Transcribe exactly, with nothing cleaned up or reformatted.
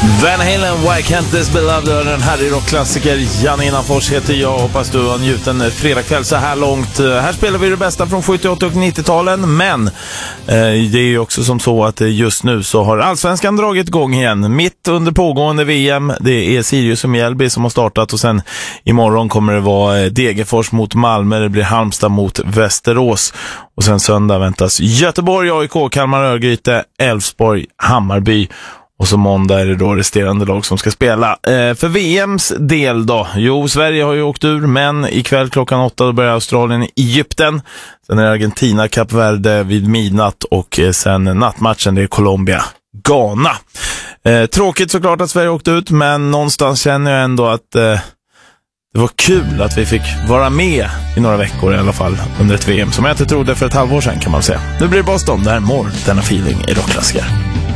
Van Halen, Why Can't This Be Loved, den här är rockklassiker. Janne Innanfors heter jag, hoppas du har njuten fredagkväll så här långt. Här spelar vi det bästa från sjuttio-, åttio- och nittio-talen, men eh, det är ju också som så att just nu så har Allsvenskan dragit igång igen, mitt under pågående V M. Det är Sirius och Mjällby som har startat, och sen imorgon kommer det vara Degerfors mot Malmö, det blir Halmstad mot Västerås, och sen söndag väntas Göteborg, A I K, Kalmar, Örgryte, Elfsborg, Hammarby. Och så måndag är det då resterande lag som ska spela. Eh, för V M:s del då. Jo, Sverige har ju åkt ur, men ikväll klockan åtta då börjar Australien i Egypten. Sen är det Argentina, Kap Verde vid midnatt, och eh, sen nattmatchen det är Colombia, Ghana. Eh, tråkigt såklart att Sverige åkte ut, men någonstans känner jag ändå att eh, det var kul att vi fick vara med i några veckor i alla fall under ett V M som jag inte trodde för ett halvår sedan, kan man säga. Nu blir det Boston, det här är More Than a Feeling i rockklassiker.